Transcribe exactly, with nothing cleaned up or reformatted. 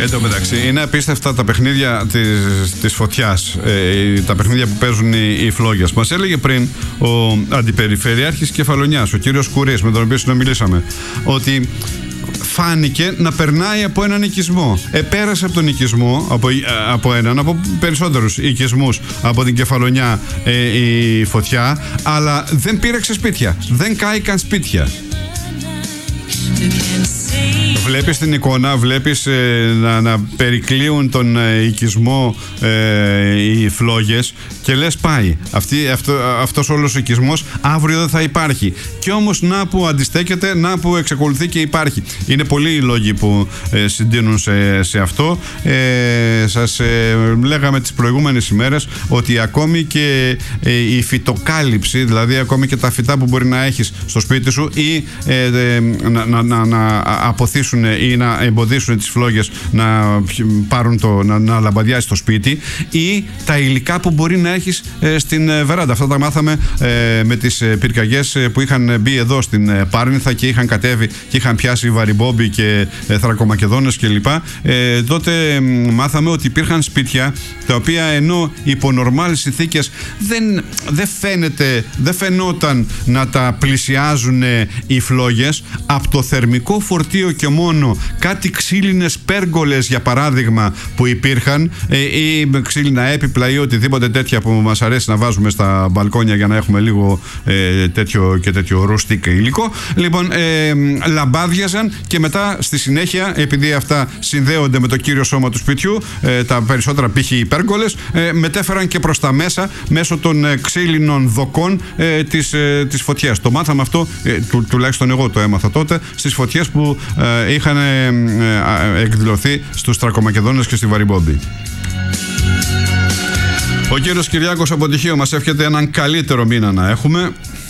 Εν τω μεταξύ, είναι απίστευτα τα παιχνίδια της, της φωτιάς, ε, τα παιχνίδια που παίζουν οι, οι φλόγες. Μας έλεγε πριν ο Αντιπεριφερειάρχης Κεφαλονιάς, ο κύριος Κουρής, με τον οποίο συνομιλήσαμε, ότι φάνηκε να περνάει από έναν οικισμό. Ε, πέρασε από τον οικισμό, από, από έναν, από περισσότερους οικισμούς από την Κεφαλονιά ε, η φωτιά, αλλά δεν πήρεξε σπίτια. Δεν κάηκαν σπίτια. Βλέπεις την εικόνα, βλέπεις ε, να, να περικλείουν τον ε, οικισμό ε, οι φλόγες και λες πάει. Αυτή, αυτό, αυτός όλος ο οικισμός αύριο δεν θα υπάρχει. Και όμως να που αντιστέκεται, να που εξακολουθεί και υπάρχει. Είναι πολλοί οι λόγοι που ε, συντείνουν σε, σε αυτό. Ε, σας ε, λέγαμε τις προηγούμενες ημέρες ότι ακόμη και ε, η φυτοκάλυψη, δηλαδή ακόμη και τα φυτά που μπορεί να έχεις στο σπίτι σου ή ε, ε, να, να, να, να αποθήσουν ή να εμποδίσουν τις φλόγες να πάρουν το, να, να λαμπαδιάσει το σπίτι, ή τα υλικά που μπορεί να έχεις ε, στην ε, βεράντα. Αυτά τα μάθαμε ε, με τις ε, πυρκαγιές ε, που είχαν μπει εδώ στην ε, Πάρνηθα και είχαν κατέβει και είχαν πιάσει βαριμπόμπι και ε, θρακομακεδόνες κλπ. Ε, τότε ε, μάθαμε ότι υπήρχαν σπίτια τα οποία ενώ υπό νορμάλες συνθήκες δεν, δεν φαίνεται, δεν φαινόταν να τα πλησιάζουν ε, οι φλόγες. Από το θερμικό φορτίο και μόνο κάτι ξύλινες πέργολες, για παράδειγμα, που υπήρχαν, ε, ή ξύλινα έπιπλα ή οτιδήποτε τέτοια που μας αρέσει να βάζουμε στα μπαλκόνια για να έχουμε λίγο ε, τέτοιο και τέτοιο ρουστικ υλικό. Λοιπόν, ε, λαμπάδιαζαν και μετά στη συνέχεια, επειδή αυτά συνδέονται με το κύριο σώμα του σπιτιού, ε, τα περισσότερα π.χ. οι πέργολες, ε, μετέφεραν και προς τα μέσα μέσω των ε, ξύλινων δοκών ε, της, ε, της φωτιάς. Το μάθαμε αυτό, ε, του, τουλάχιστον εγώ το έμαθα τότε, στις φωτιές που ε, είχαν ε, ε, εκδηλωθεί στους Θρακομακεδόνες και στη Βαριμπόμπη. Ο κύριος Κυριάκος από Τυχείο μας εύχεται έναν καλύτερο μήνα να έχουμε.